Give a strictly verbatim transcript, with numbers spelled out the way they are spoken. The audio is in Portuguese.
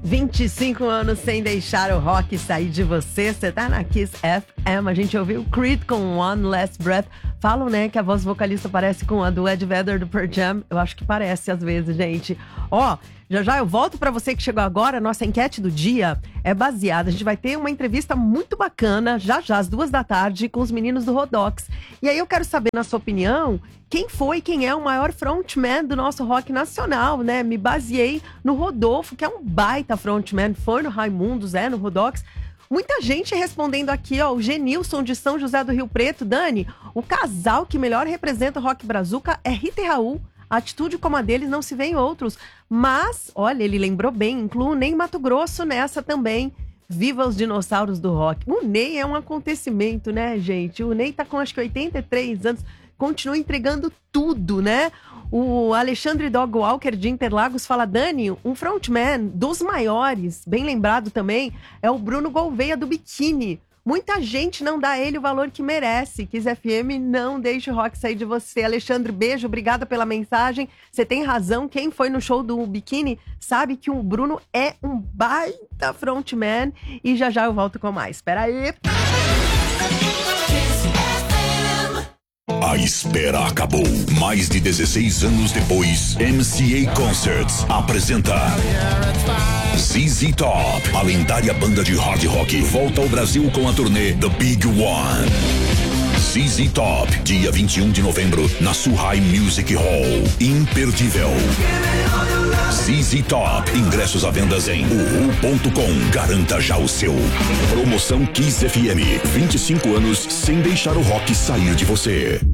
vinte e cinco anos sem deixar o rock sair de você. Você tá na Kiss F M. A gente ouviu Creed com One Last Breath. Falam, né, que a voz vocalista parece com a do Ed Vedder do Pearl Jam. Eu acho que parece às vezes, gente. Ó, já já eu volto pra você que chegou agora. Nossa enquete do dia é baseada. A gente vai ter uma entrevista muito bacana, já já, às duas da tarde, com os meninos do Rodox. E aí eu quero saber, na sua opinião, quem foi, quem é o maior frontman do nosso rock nacional, né? Me baseei no Rodolfo, que é um baita frontman, foi no Raimundos, é, no Rodox. Muita gente respondendo aqui, ó, o Genilson de São José do Rio Preto. Dani, o casal que melhor representa o rock brazuca é Rita e Raul. A atitude como a deles não se vê em outros. Mas, olha, ele lembrou bem, incluo o Ney Matogrosso nessa também. Viva os dinossauros do rock. O Ney é um acontecimento, né, gente? O Ney tá com acho que oitenta e três anos, continua entregando tudo, né? O Alexandre Dogwalker de Interlagos fala: Dani, um frontman dos maiores, bem lembrado também, é o Bruno Gouveia do Biquíni. Muita gente não dá a ele o valor que merece. Kiss F M, não deixe o rock sair de você. Alexandre, beijo, obrigada pela mensagem. Você tem razão, quem foi no show do Biquíni sabe que o Bruno é um baita frontman. E já já eu volto com mais. Espera aí. A espera acabou. Mais de dezesseis anos depois, M C A Concerts apresenta Z Z Top. A lendária banda de hard rock volta ao Brasil com a turnê The Big One. Z Z Top, dia vinte e um de novembro, na Suhai Music Hall. Imperdível. Z Z Top. Ingressos à venda em uhu ponto com. Garanta já o seu. Promoção Kiss F M. vinte e cinco anos sem deixar o rock sair de você.